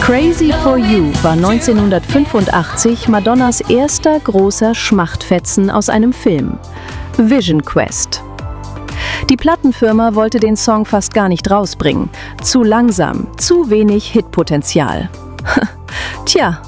Crazy for You war 1985 Madonnas erster großer Schmachtfetzen aus einem Film, Vision Quest. Die Plattenfirma wollte den Song fast gar nicht rausbringen. Zu langsam, zu wenig Hitpotenzial. Tja,